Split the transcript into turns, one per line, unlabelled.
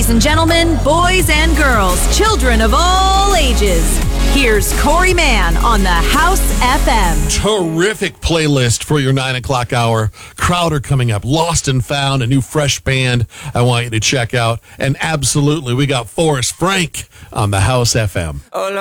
Ladies and gentlemen, boys and girls, children of all ages, here's Corey Mann on the House FM.
Terrific playlist for your 9 o'clock hour. Crowder coming up. Lost and Found, a new fresh band I want you to check out. And absolutely, we got Forrest Frank on the House FM.